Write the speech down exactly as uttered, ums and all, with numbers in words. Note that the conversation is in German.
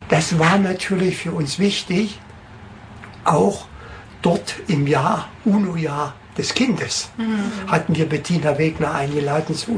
das war natürlich für uns wichtig, auch dort im Jahr, UNO-Jahr des Kindes, mhm. hatten wir Bettina Wegner eingeladen zu